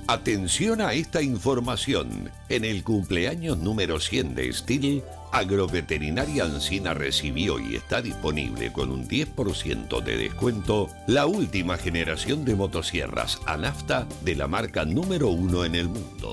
Atención a esta información. En el cumpleaños número 100 de Steel, Agroveterinaria Ancina recibió y está disponible con un 10% de descuento la última generación de motosierras a nafta de la marca número 1 en el mundo.